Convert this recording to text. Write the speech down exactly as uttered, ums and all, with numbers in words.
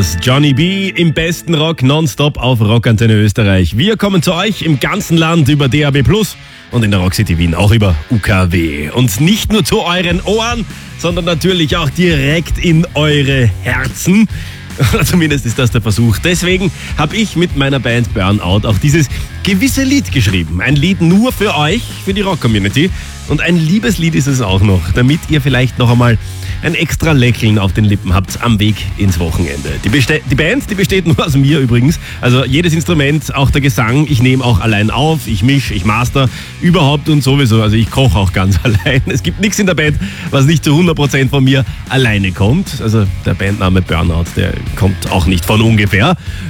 Johnny B. im besten Rock nonstop auf Rockantenne Österreich. Wir kommen zu euch im ganzen Land über D A B plus und in der Rockcity Wien auch über U K W. Und nicht nur zu euren Ohren, sondern natürlich auch direkt in eure Herzen. Oder zumindest ist das der Versuch. Deswegen habe ich mit meiner Band Burnout auch dieses gewisse Lied geschrieben. Ein Lied nur für euch, für die Rock-Community. Und ein Liebeslied ist es auch noch, damit ihr vielleicht noch einmal ein extra Lächeln auf den Lippen habt am Weg ins Wochenende. Die, Beste- die Band, die besteht nur aus mir übrigens. Also jedes Instrument, auch der Gesang, ich nehme auch allein auf, ich mische, ich master, überhaupt und sowieso. Also ich koche auch ganz allein. Es gibt nichts in der Band, was nicht zu hundert Prozent von mir alleine kommt. Also der Bandname Burnout, der kommt auch nicht von ungefähr.